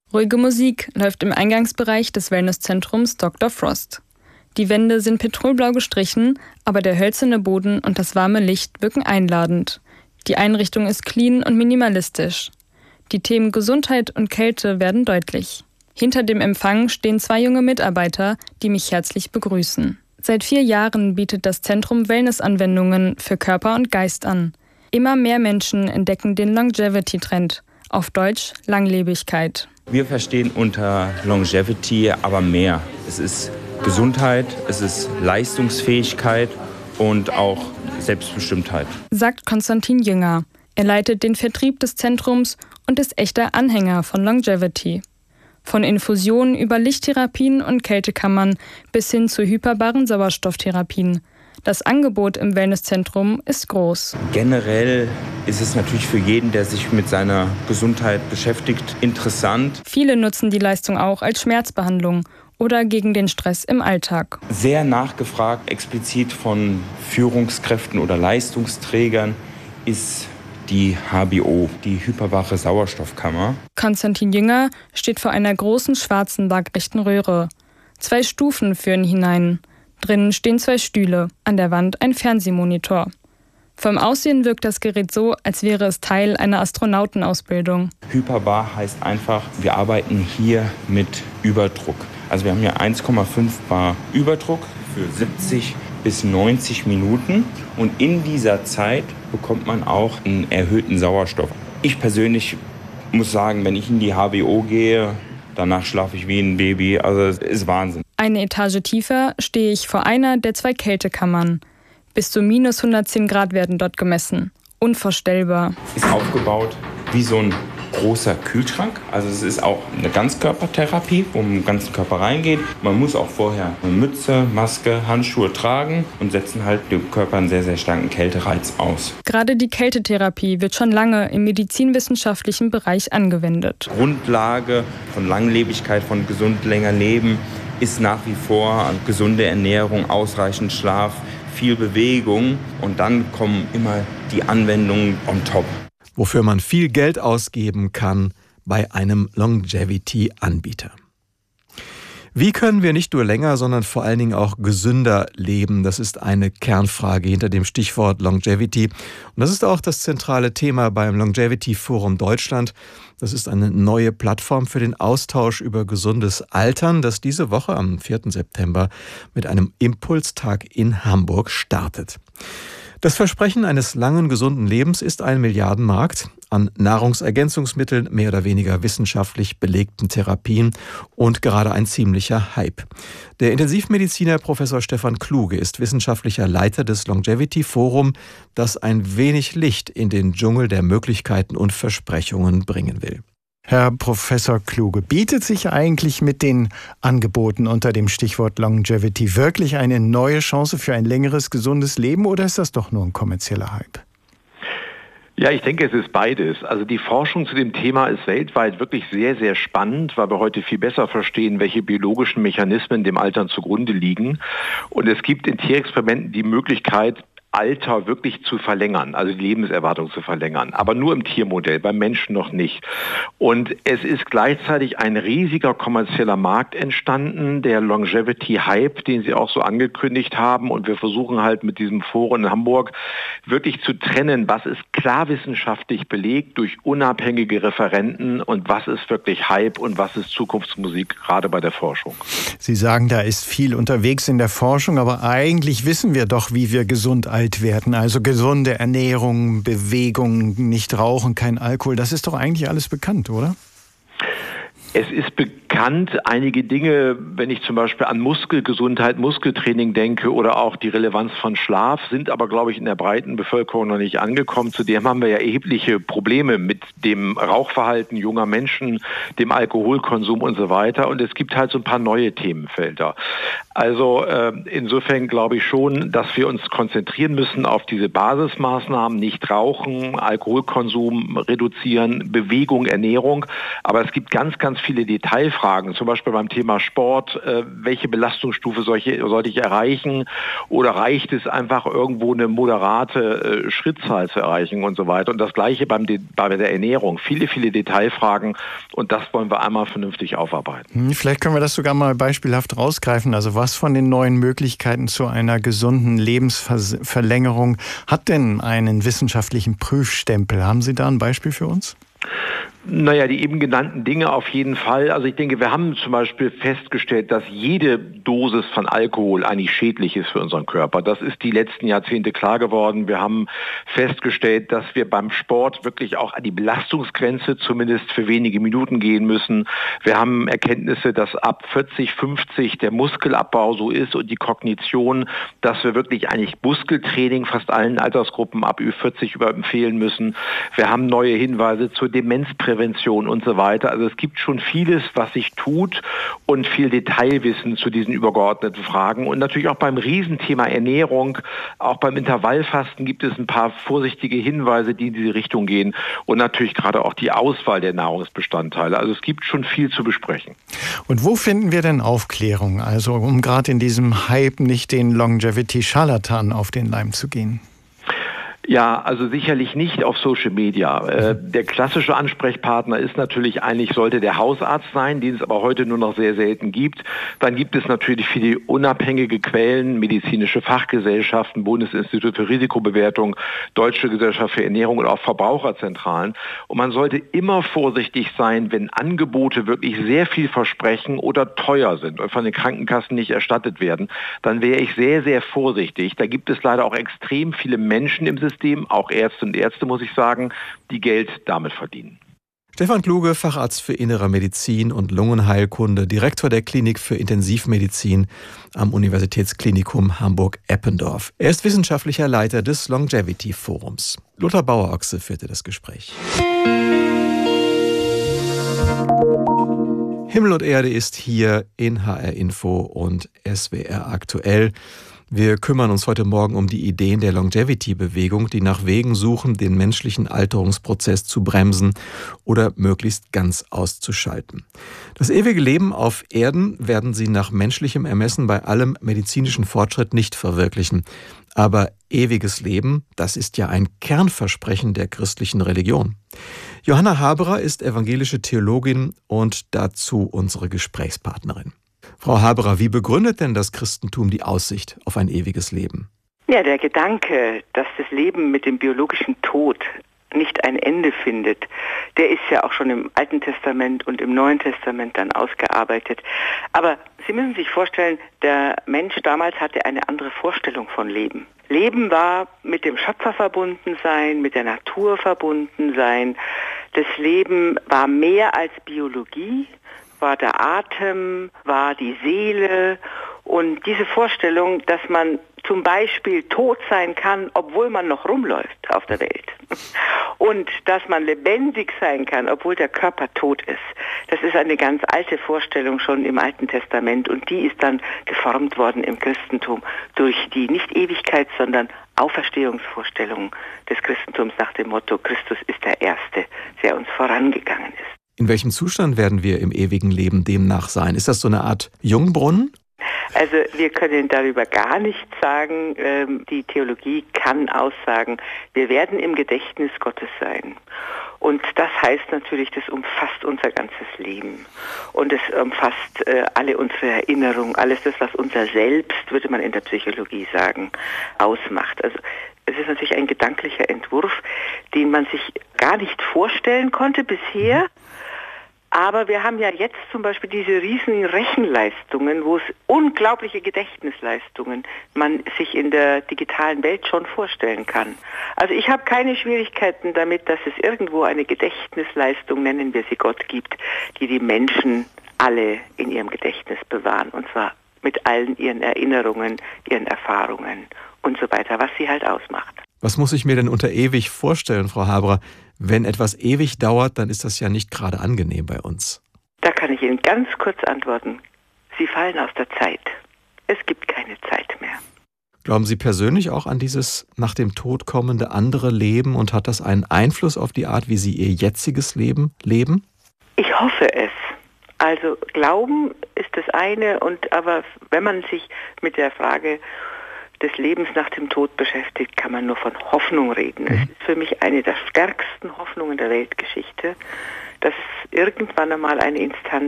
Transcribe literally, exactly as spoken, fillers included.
Ruhige Musik läuft im Eingangsbereich des Wellnesszentrums Doktor Frost. Die Wände sind petrolblau gestrichen, aber der hölzerne Boden und das warme Licht wirken einladend. Die Einrichtung ist clean und minimalistisch. Die Themen Gesundheit und Kälte werden deutlich. Hinter dem Empfang stehen zwei junge Mitarbeiter, die mich herzlich begrüßen. Seit vier Jahren bietet das Zentrum Wellnessanwendungen für Körper und Geist an. Immer mehr Menschen entdecken den Longevity-Trend, auf Deutsch Langlebigkeit. Wir verstehen unter Longevity aber mehr. Es ist Gesundheit, es ist Leistungsfähigkeit und auch Selbstbestimmtheit, sagt Konstantin Jünger. Er leitet den Vertrieb des Zentrums und ist echter Anhänger von Longevity. Von Infusionen über Lichttherapien und Kältekammern bis hin zu hyperbaren Sauerstofftherapien. Das Angebot im Wellnesszentrum ist groß. Generell ist es natürlich für jeden, der sich mit seiner Gesundheit beschäftigt, interessant. Viele nutzen die Leistung auch als Schmerzbehandlung oder gegen den Stress im Alltag. Sehr nachgefragt, explizit von Führungskräften oder Leistungsträgern, ist die H B O, die hyperbare Sauerstoffkammer. Konstantin Jünger steht vor einer großen schwarzen waagrechten Röhre. Zwei Stufen führen hinein. Drinnen stehen zwei Stühle, an der Wand ein Fernsehmonitor. Vom Aussehen wirkt das Gerät so, als wäre es Teil einer Astronautenausbildung. Hyperbar heißt einfach, wir arbeiten hier mit Überdruck. Also wir haben hier eins Komma fünf Bar Überdruck für siebzig bis neunzig Minuten. Und in dieser Zeit bekommt man auch einen erhöhten Sauerstoff. Ich persönlich muss sagen, wenn ich in die H B O gehe, danach schlafe ich wie ein Baby. Also es ist Wahnsinn. Eine Etage tiefer stehe ich vor einer der zwei Kältekammern. Bis zu minus hundertzehn Grad werden dort gemessen. Unvorstellbar. Ist aufgebaut wie so ein großer Kühlschrank. Also es ist auch eine Ganzkörpertherapie, wo man im ganzen Körper reingeht. Man muss auch vorher eine Mütze, Maske, Handschuhe tragen und setzen halt dem Körper einen sehr, sehr starken Kältereiz aus. Gerade die Kältetherapie wird schon lange im medizinwissenschaftlichen Bereich angewendet. Grundlage von Langlebigkeit, von gesund länger leben, ist nach wie vor gesunde Ernährung, ausreichend Schlaf, viel Bewegung und dann kommen immer die Anwendungen on top. Wofür man viel Geld ausgeben kann bei einem Longevity-Anbieter. Wie können wir nicht nur länger, sondern vor allen Dingen auch gesünder leben? Das ist eine Kernfrage hinter dem Stichwort Longevity. Und das ist auch das zentrale Thema beim Longevity Forum Deutschland. Das ist eine neue Plattform für den Austausch über gesundes Altern, das diese Woche am vierten September mit einem Impulstag in Hamburg startet. Das Versprechen eines langen, gesunden Lebens ist ein Milliardenmarkt an Nahrungsergänzungsmitteln, mehr oder weniger wissenschaftlich belegten Therapien und gerade ein ziemlicher Hype. Der Intensivmediziner Professor Stefan Kluge ist wissenschaftlicher Leiter des Longevity Forum, das ein wenig Licht in den Dschungel der Möglichkeiten und Versprechungen bringen will. Herr Professor Kluge, bietet sich eigentlich mit den Angeboten unter dem Stichwort Longevity wirklich eine neue Chance für ein längeres, gesundes Leben oder ist das doch nur ein kommerzieller Hype? Ja, ich denke, es ist beides. Also die Forschung zu dem Thema ist weltweit wirklich sehr, sehr spannend, weil wir heute viel besser verstehen, welche biologischen Mechanismen dem Altern zugrunde liegen. Und es gibt in Tierexperimenten die Möglichkeit, Alter wirklich zu verlängern, also die Lebenserwartung zu verlängern, aber nur im Tiermodell, beim Menschen noch nicht. Und es ist gleichzeitig ein riesiger kommerzieller Markt entstanden, der Longevity-Hype, den Sie auch so angekündigt haben. Und wir versuchen halt mit diesem Forum in Hamburg wirklich zu trennen, was ist klar wissenschaftlich belegt durch unabhängige Referenten und was ist wirklich Hype und was ist Zukunftsmusik, gerade bei der Forschung. Sie sagen, da ist viel unterwegs in der Forschung, aber eigentlich wissen wir doch, wie wir gesund alt werden. Also gesunde Ernährung, Bewegung, nicht rauchen, kein Alkohol. Das ist doch eigentlich alles bekannt, oder? Es ist bekannt, einige Dinge, wenn ich zum Beispiel an Muskelgesundheit, Muskeltraining denke oder auch die Relevanz von Schlaf, sind aber, glaube ich, in der breiten Bevölkerung noch nicht angekommen. Zudem haben wir ja erhebliche Probleme mit dem Rauchverhalten junger Menschen, dem Alkoholkonsum und so weiter. Und es gibt halt so ein paar neue Themenfelder. Also äh, insofern glaube ich schon, dass wir uns konzentrieren müssen auf diese Basismaßnahmen, nicht rauchen, Alkoholkonsum reduzieren, Bewegung, Ernährung. Aber es gibt ganz, ganz viele Detailfragen Detailfragen, zum Beispiel beim Thema Sport, äh, welche Belastungsstufe solche, sollte ich erreichen oder reicht es einfach irgendwo eine moderate äh, Schrittzahl zu erreichen und so weiter. Und das Gleiche beim De- bei der Ernährung. Viele, viele Detailfragen und das wollen wir einmal vernünftig aufarbeiten. Vielleicht können wir das sogar mal beispielhaft rausgreifen. Also was von den neuen Möglichkeiten zu einer gesunden Lebensverlängerung hat denn einen wissenschaftlichen Prüfstempel? Haben Sie da ein Beispiel für uns? Naja, die eben genannten Dinge auf jeden Fall. Also ich denke, wir haben zum Beispiel festgestellt, dass jede Dosis von Alkohol eigentlich schädlich ist für unseren Körper. Das ist die letzten Jahrzehnte klar geworden. Wir haben festgestellt, dass wir beim Sport wirklich auch an die Belastungsgrenze zumindest für wenige Minuten gehen müssen. Wir haben Erkenntnisse, dass ab vierzig, fünfzig der Muskelabbau so ist und die Kognition, dass wir wirklich eigentlich Muskeltraining fast allen Altersgruppen ab Ü vierzig über empfehlen müssen. Wir haben neue Hinweise zur Demenzprävention und so weiter. Also es gibt schon vieles, was sich tut und viel Detailwissen zu diesen übergeordneten Fragen. Und natürlich auch beim Riesenthema Ernährung, auch beim Intervallfasten gibt es ein paar vorsichtige Hinweise, die in diese Richtung gehen. Und natürlich gerade auch die Auswahl der Nahrungsbestandteile. Also es gibt schon viel zu besprechen. Und wo finden wir denn Aufklärung? Also um gerade in diesem Hype nicht den Longevity-Scharlatan auf den Leim zu gehen. Ja, also sicherlich nicht auf Social Media. Äh, der klassische Ansprechpartner ist natürlich eigentlich, sollte der Hausarzt sein, den es aber heute nur noch sehr selten gibt. Dann gibt es natürlich viele unabhängige Quellen, medizinische Fachgesellschaften, Bundesinstitut für Risikobewertung, Deutsche Gesellschaft für Ernährung und auch Verbraucherzentralen. Und man sollte immer vorsichtig sein, wenn Angebote wirklich sehr viel versprechen oder teuer sind und von den Krankenkassen nicht erstattet werden. Dann wäre ich sehr, sehr vorsichtig. Da gibt es leider auch extrem viele Menschen im System, auch Ärzte und Ärzte, muss ich sagen, die Geld damit verdienen. Stefan Kluge, Facharzt für Innere Medizin und Lungenheilkunde, Direktor der Klinik für Intensivmedizin am Universitätsklinikum Hamburg-Eppendorf. Er ist wissenschaftlicher Leiter des Longevity Forums. Lothar Bauer-Ochse führte das Gespräch. Himmel und Erde ist hier in H R Info und S W R aktuell. Wir kümmern uns heute Morgen um die Ideen der Longevity-Bewegung, die nach Wegen suchen, den menschlichen Alterungsprozess zu bremsen oder möglichst ganz auszuschalten. Das ewige Leben auf Erden werden sie nach menschlichem Ermessen bei allem medizinischen Fortschritt nicht verwirklichen. Aber ewiges Leben, das ist ja ein Kernversprechen der christlichen Religion. Johanna Haberer ist evangelische Theologin und dazu unsere Gesprächspartnerin. Frau Haberer, wie begründet denn das Christentum die Aussicht auf ein ewiges Leben? Ja, der Gedanke, dass das Leben mit dem biologischen Tod nicht ein Ende findet, der ist ja auch schon im Alten Testament und im Neuen Testament dann ausgearbeitet. Aber Sie müssen sich vorstellen, der Mensch damals hatte eine andere Vorstellung von Leben. Leben war mit dem Schöpfer verbunden sein, mit der Natur verbunden sein. Das Leben war mehr als Biologie, war der Atem, war die Seele und diese Vorstellung, dass man zum Beispiel tot sein kann, obwohl man noch rumläuft auf der Welt und dass man lebendig sein kann, obwohl der Körper tot ist. Das ist eine ganz alte Vorstellung schon im Alten Testament und die ist dann geformt worden im Christentum durch die nicht Ewigkeit, sondern Auferstehungsvorstellung des Christentums nach dem Motto, Christus ist der Erste, der uns vorangegangen ist. In welchem Zustand werden wir im ewigen Leben demnach sein? Ist das so eine Art Jungbrunnen? Also wir können darüber gar nichts sagen. Die Theologie kann aussagen, wir werden im Gedächtnis Gottes sein. Und das heißt natürlich, das umfasst unser ganzes Leben. Und es umfasst alle unsere Erinnerungen, alles das, was unser Selbst, würde man in der Psychologie sagen, ausmacht. Also es ist natürlich ein gedanklicher Entwurf, den man sich gar nicht vorstellen konnte bisher. Aber wir haben ja jetzt zum Beispiel diese riesigen Rechenleistungen, wo es unglaubliche Gedächtnisleistungen man sich in der digitalen Welt schon vorstellen kann. Also ich habe keine Schwierigkeiten damit, dass es irgendwo eine Gedächtnisleistung, nennen wir sie Gott, gibt, die die Menschen alle in ihrem Gedächtnis bewahren. Und zwar mit allen ihren Erinnerungen, ihren Erfahrungen und so weiter, was sie halt ausmacht. Was muss ich mir denn unter ewig vorstellen, Frau Haberer? Wenn etwas ewig dauert, dann ist das ja nicht gerade angenehm bei uns. Da kann ich Ihnen ganz kurz antworten. Sie fallen aus der Zeit. Es gibt keine Zeit mehr. Glauben Sie persönlich auch an dieses nach dem Tod kommende andere Leben und hat das einen Einfluss auf die Art, wie Sie Ihr jetziges Leben leben? Ich hoffe es. Also Glauben ist das eine, und aber wenn man sich mit der Frage des Lebens nach dem Tod beschäftigt, kann man nur von Hoffnung reden. Mhm. Es ist für mich eine der stärksten Hoffnungen der Weltgeschichte, dass es irgendwann einmal eine Instanz